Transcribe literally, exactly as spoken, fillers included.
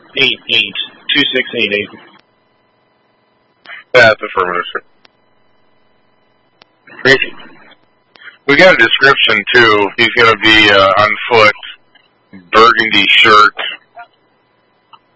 eight eight. two six eight eight. That's affirmative, sir. Great. We got a description, too. He's going to be uh, on foot, burgundy shirt,